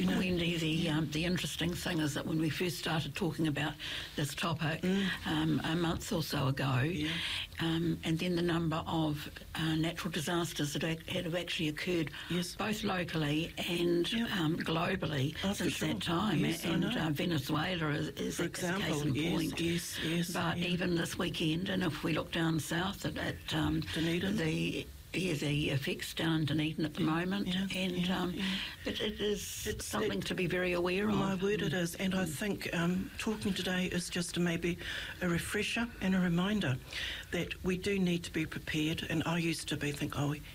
Wendy, the interesting thing is that when we first started talking about this topic a month or so ago, and then the number of natural disasters that have actually occurred both locally and globally since that time, and Venezuela is a case in point. But even this weekend, and if we look down south at Dunedin, the effects down in Dunedin at the moment, but it is something to be very aware of. My word, it is, and I think talking today is just maybe a refresher and a reminder that we do need to be prepared. And I used to think,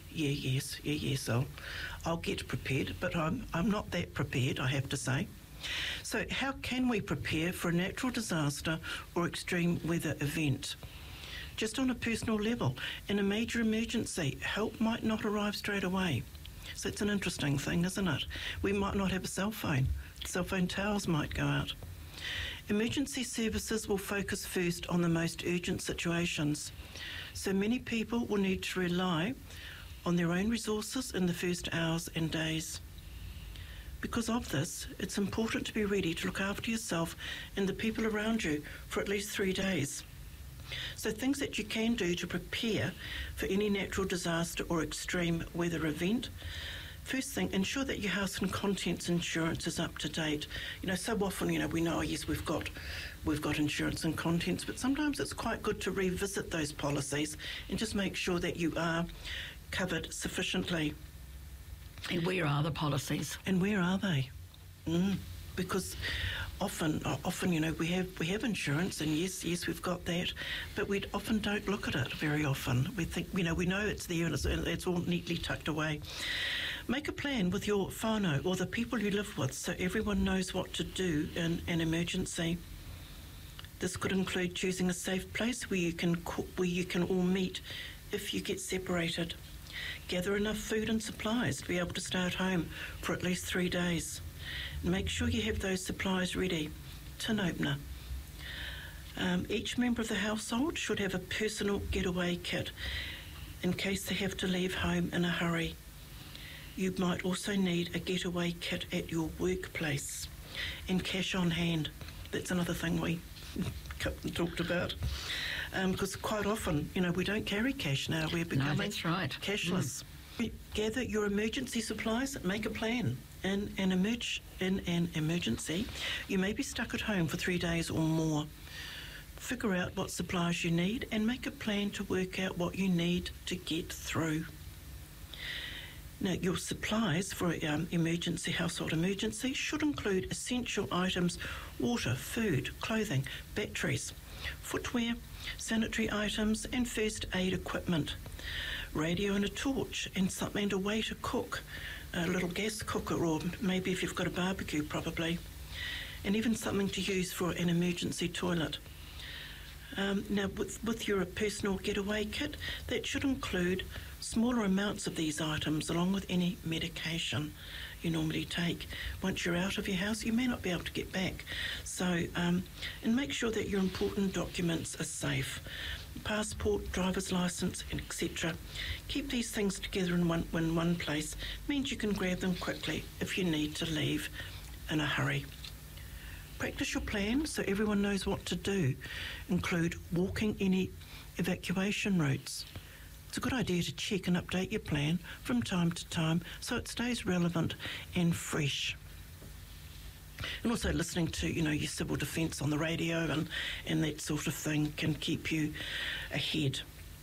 yes, I'll get prepared, but I'm not that prepared, I have to say. So how can we prepare for a natural disaster or extreme weather event? Just on a personal level, in a major emergency, help might not arrive straight away. So it's an interesting thing, isn't it? We might not have a cell phone. Cell phone towers might go out. Emergency services will focus first on the most urgent situations. So many people will need to rely on their own resources in the first hours and days. Because of this, it's important to be ready to look after yourself and the people around you for at least 3 days. So things that you can do to prepare for any natural disaster or extreme weather event. First thing, ensure that your house and contents insurance is up to date. So often, we know, yes, we've got insurance and contents, but sometimes it's quite good to revisit those policies and just make sure that you are covered sufficiently. And where are the policies? And where are they? Because often, we have insurance, and yes, we've got that, but we often don't look at it very often. We think, we know it's there and it's all neatly tucked away. Make a plan with your whānau or the people you live with so everyone knows what to do in an emergency. This could include choosing a safe place where you can all meet if you get separated. Gather enough food and supplies to be able to stay at home for at least 3 days. Make sure you have those supplies ready. Tin opener. Each member of the household should have a personal getaway kit in case they have to leave home in a hurry. You might also need a getaway kit at your workplace and cash on hand. That's another thing we talked about. Because quite often, we don't carry cash now. We're becoming cashless. Gather your emergency supplies, make a plan. In an emergency, you may be stuck at home for 3 days or more. Figure out what supplies you need and make a plan to work out what you need to get through. Now, your supplies for household emergency should include essential items: water, food, clothing, batteries, footwear, sanitary items and first aid equipment, radio and a torch and a way to cook, a little gas cooker, or maybe if you've got a barbecue probably, and even something to use for an emergency toilet. Now, with your personal getaway kit, that should include smaller amounts of these items along with any medication you normally take. Once you're out of your house, you may not be able to get back. So, and make sure that your important documents are safe. Passport, driver's licence, etc. Keep these things together in one place. Means you can grab them quickly if you need to leave in a hurry. Practice your plan so everyone knows what to do. Include walking any evacuation routes. It's a good idea to check and update your plan from time to time so it stays relevant and fresh. And also listening to, your civil defence on the radio and that sort of thing can keep you ahead.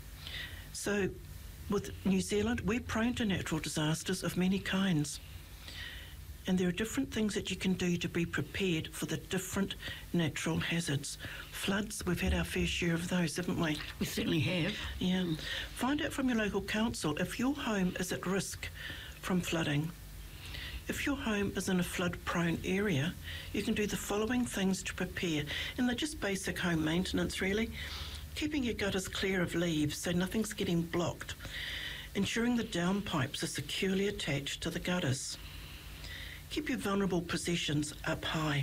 So with New Zealand, we're prone to natural disasters of many kinds. And there are different things that you can do to be prepared for the different natural hazards. Floods, we've had our fair share of those, haven't we? We certainly have. Yeah. Find out from your local council if your home is at risk from flooding. If your home is in a flood-prone area, you can do the following things to prepare. And they're just basic home maintenance, really. Keeping your gutters clear of leaves so nothing's getting blocked. Ensuring the downpipes are securely attached to the gutters. Keep your vulnerable possessions up high.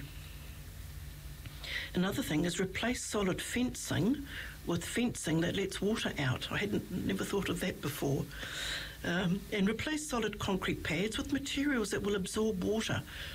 Another thing is replace solid fencing with fencing that lets water out. I never thought of that before. And replace solid concrete pads with materials that will absorb water